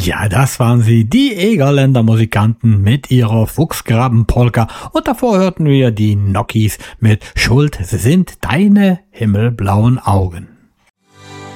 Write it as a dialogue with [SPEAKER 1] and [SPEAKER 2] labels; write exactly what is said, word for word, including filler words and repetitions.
[SPEAKER 1] Ja, das waren sie, die Egerländer Musikanten mit ihrer Fuchsgraben-Polka. Und davor hörten wir die Nokis mit Schuld sind deine himmelblauen Augen.